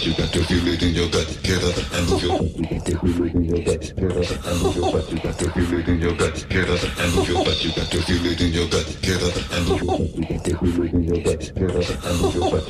butt, you got to feel it in your gut. Get up and move your butt, you got to feel it in your gut. Get up and move your butt, you got to feel it in your gut. Get up and move your butt, you got to feel it in your gut. Get up and move your butt, you got to feel it in your gut. Get up and move your butt,